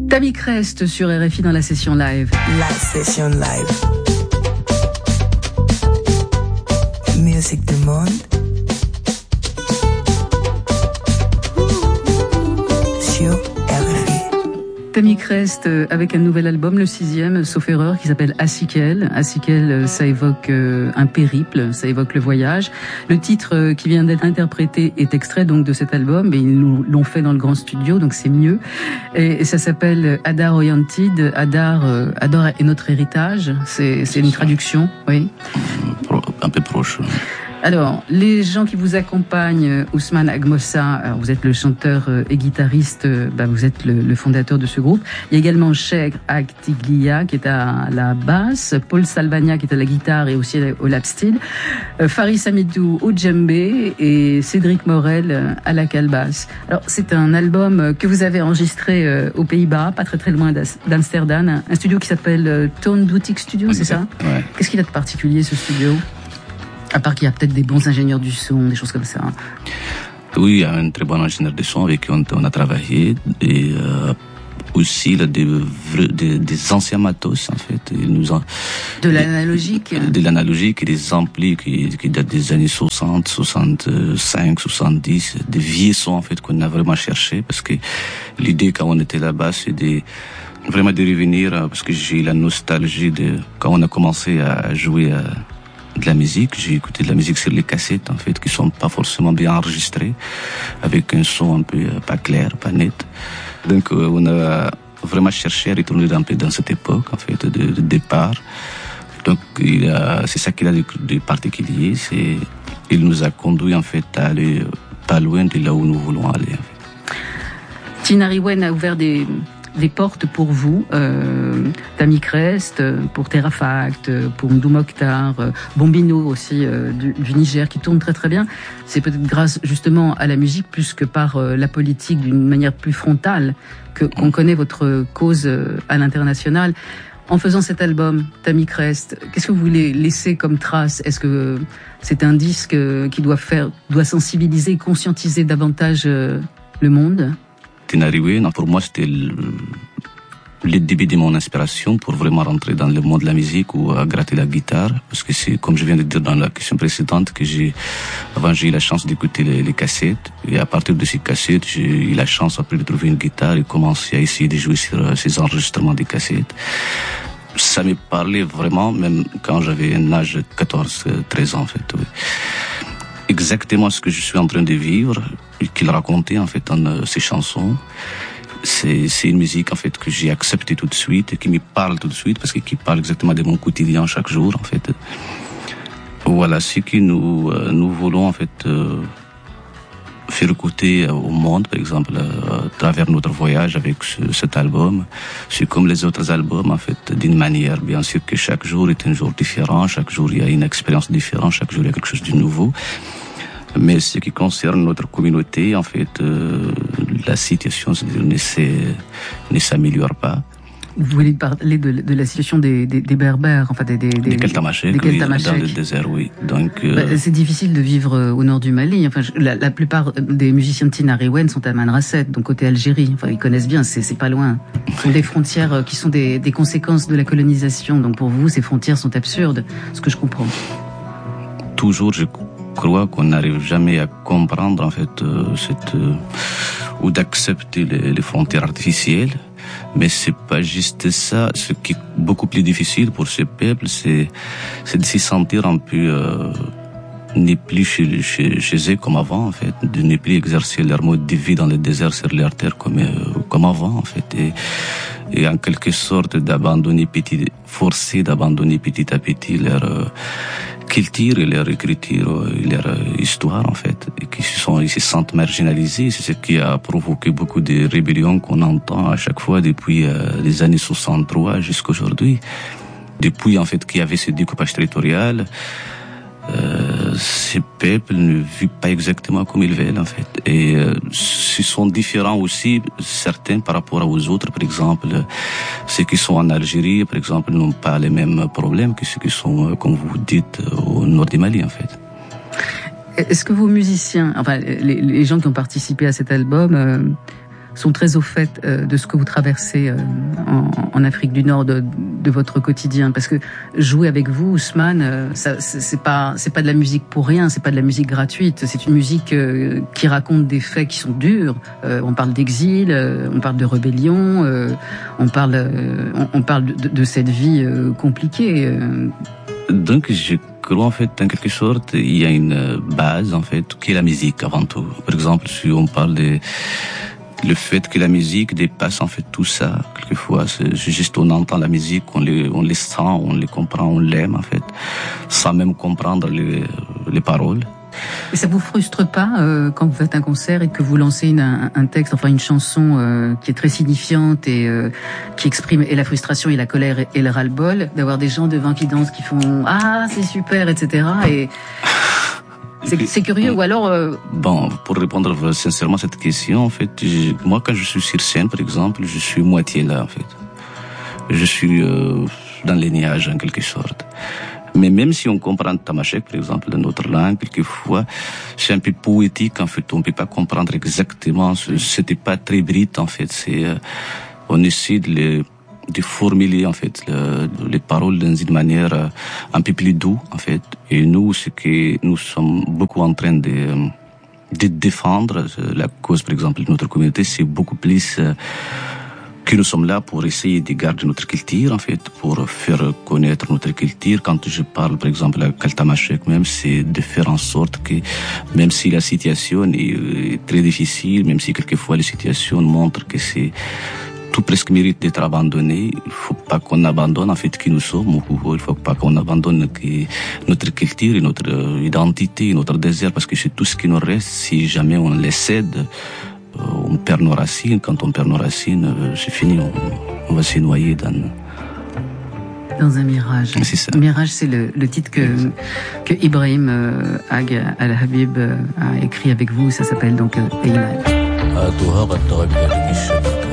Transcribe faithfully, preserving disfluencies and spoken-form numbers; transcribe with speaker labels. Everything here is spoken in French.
Speaker 1: Tammy Crest sur R F I dans la session live.
Speaker 2: La session live. Musique du monde. Sur R F I.
Speaker 1: Tammy Crest avec un nouvel album, le sixième, sauf erreur, qui s'appelle Asikel. Asikel, ça évoque un périple, ça évoque le voyage. Le titre qui vient d'être interprété est extrait donc de cet album, mais ils l'ont fait dans le grand studio, donc c'est mieux. Et ça s'appelle Adar Oriented. Adar, Adar est notre héritage. C'est, c'est une traduction, oui.
Speaker 3: Un peu proche.
Speaker 1: Alors, les gens qui vous accompagnent, Ousmane Agmossa, alors vous êtes le chanteur et guitariste, bah vous êtes le, le fondateur de ce groupe. Il y a également Cheikh Aktiglia qui est à la basse, Paul Salvagna qui est à la guitare et aussi au lap steel, Faris Hamidou au djembé et Cédric Morel à la calebasse. Alors, c'est un album que vous avez enregistré aux Pays-Bas, pas très très loin d'Amsterdam, un studio qui s'appelle Tone Boutique Studio, c'est ça?
Speaker 3: Ouais.
Speaker 1: Qu'est-ce qu'il a de particulier, ce studio? À part qu'il y a peut-être des bons ingénieurs du son, des choses comme ça.
Speaker 3: Oui, il y a un très bon ingénieur du son avec qui on, on a travaillé. Et euh, aussi là, des, des, des anciens matos, en fait. Ils nous ont,
Speaker 1: de l'analogique
Speaker 3: De, de l'analogique et des amplis qui, qui datent des années soixante, soixante-cinq, soixante-dix. Des vieux sons, en fait, qu'on a vraiment cherché. Parce que l'idée, quand on était là-bas, c'est de, vraiment de revenir, parce que j'ai la nostalgie de quand on a commencé à jouer à, de la musique. J'ai écouté de la musique sur les cassettes, en fait, qui sont pas forcément bien enregistrées, avec un son un peu pas clair, pas net. Donc, euh, on a vraiment cherché à retourner un peu dans cette époque, en fait, de, de départ. Donc, il a, c'est ça qu'il a de, de particulier. C'est, il nous a conduit, en fait, à aller pas loin de là où nous voulons aller, en fait.
Speaker 1: Tinariwen a ouvert des, des portes pour vous, euh, Tammy Crest, pour Terrafact, pour Ndou Mokhtar, Bombino aussi euh, du, du Niger qui tourne très très bien. C'est peut-être grâce justement à la musique plus que par euh, la politique d'une manière plus frontale que qu'on connaît votre cause euh, à l'international. En faisant cet album, Tammy Crest, qu'est-ce que vous voulez laisser comme trace? Est-ce que c'est un disque qui doit faire, doit sensibiliser, conscientiser davantage euh, le monde?
Speaker 3: Tinariwen, pour moi, c'était le, le début de mon inspiration pour vraiment rentrer dans le monde de la musique ou à gratter la guitare. Parce que c'est, comme je viens de dire dans la question précédente, que j'ai, avant j'ai eu la chance d'écouter les, les cassettes. Et à partir de ces cassettes, j'ai eu la chance après de trouver une guitare et commencer à essayer de jouer sur ces enregistrements des cassettes. Ça me parlait vraiment, même quand j'avais un âge de quatorze, treize ans, en fait, oui. Exactement ce que je suis en train de vivre, qu'il racontait en fait dans euh, ses chansons. C'est, c'est une musique en fait que j'ai acceptée tout de suite et qui me parle tout de suite parce que qui parle exactement de mon quotidien chaque jour en fait. Voilà ce que nous euh, nous voulons en fait euh, faire écouter au monde, par exemple euh, à travers notre voyage avec ce, cet album. C'est comme les autres albums en fait, d'une manière bien sûr que chaque jour est un jour différent, chaque jour il y a une expérience différente, chaque jour il y a quelque chose de nouveau. Mais ce qui concerne notre communauté, en fait, euh, la situation ne, ne s'améliore pas.
Speaker 1: Vous voulez parler de, de la situation des, des, des Berbères, enfin des des des,
Speaker 3: des Keltamachèques, oui, dans le désert, oui. Donc euh...
Speaker 1: bah, c'est difficile de vivre au nord du Mali. Enfin, la, la plupart des musiciens de Tinariwen sont à Manrasset, donc côté Algérie. Enfin, ils connaissent bien, c'est c'est pas loin. Ce sont des frontières qui sont des des conséquences de la colonisation. Donc pour vous, ces frontières sont absurdes, ce que je comprends.
Speaker 3: Toujours, je crois qu'on n'arrive jamais à comprendre en fait euh, cette euh, ou d'accepter les, les frontières artificielles. Mais c'est pas juste ça. Ce qui est beaucoup plus difficile pour ces peuples, c'est c'est de s'y sentir un peu euh, ne plus chez, chez chez eux comme avant en fait, de ne plus exercer leur mode de vie dans le désert sur leur terre comme euh, comme avant en fait, et, et en quelque sorte d'abandonner petit, forcer d'abandonner petit à petit leur euh, culture et leur écriture et leur histoire en fait, et qui se sont, ils se sentent marginalisés. C'est ce qui a provoqué beaucoup de rébellions qu'on entend à chaque fois depuis euh, les années soixante-trois jusqu'à aujourd'hui. Depuis en fait qu'il y avait ce découpage territorial, euh, ces peuples ne vivent pas exactement comme ils veulent en fait, et euh, ils sont différents aussi certains par rapport aux autres. Par exemple, ceux qui sont en Algérie par exemple n'ont pas les mêmes problèmes que ceux qui sont, comme vous dites, au nord du Mali en fait.
Speaker 1: Est-ce que vos musiciens, enfin les, les gens qui ont participé à cet album, euh, sont très au fait euh, de ce que vous traversez euh, en, en Afrique du Nord, de, de votre quotidien. Parce que jouer avec vous, Ousmane, euh, ça, c'est, c'est pas, c'est pas de la musique pour rien, c'est pas de la musique gratuite. C'est une musique euh, qui raconte des faits qui sont durs. Euh, on parle d'exil, euh, on parle de rébellion, euh, on parle, euh, on, on parle de, de cette vie euh, compliquée. Euh.
Speaker 3: Donc, je crois, en fait, en quelque sorte, il y a une base, en fait, qui est la musique, avant tout. Par exemple, si on parle de le fait que la musique dépasse, en fait, tout ça, quelquefois, c'est juste on entend la musique, on les, on les sent, on les comprend, on l'aime, en fait, sans même comprendre les, les paroles.
Speaker 1: Et ça vous frustre pas euh, quand vous faites un concert et que vous lancez une, un, un texte, enfin une chanson euh, qui est très signifiante et euh, qui exprime et la frustration et la colère et, et le ras-le-bol, d'avoir des gens devant qui dansent, qui font ah c'est super, et cetera. Et c'est, c'est curieux ou alors. Euh...
Speaker 3: Bon, pour répondre sincèrement à cette question, en fait, je, moi quand je suis sur scène, par exemple, je suis moitié là, en fait. Je suis euh, dans les nuages en quelque sorte. Mais même si on comprend tamashek, par exemple, dans notre langue, quelquefois, c'est un peu poétique, en fait. On ne peut pas comprendre exactement. C'était pas très brut, en fait. C'est, euh, on essaie de les, de formuler, en fait, le, les paroles d'une manière euh, un peu plus douce, en fait. Et nous, ce que nous sommes beaucoup en train de, de défendre, la cause, par exemple, de notre communauté, c'est beaucoup plus, euh, que nous sommes là pour essayer de garder notre culture, en fait, pour faire connaître notre culture. Quand je parle, par exemple, à Kaltamashek même, c'est de faire en sorte que, même si la situation est très difficile, même si quelquefois la situation montre que c'est tout presque mérite d'être abandonné, il faut pas qu'on abandonne, en fait, qui nous sommes, il faut pas qu'on abandonne notre culture et notre identité, notre désir, parce que c'est tout ce qui nous reste. Si jamais on les cède, on perd nos racines. Quand on perd nos racines, c'est fini, on, on va se noyer dans...
Speaker 1: Dans un mirage.
Speaker 3: C'est ça.
Speaker 1: Mirage, c'est le, le titre que, que Ibrahim euh, Ag Al-Habib euh, a écrit avec vous. Ça s'appelle donc euh, Ayman.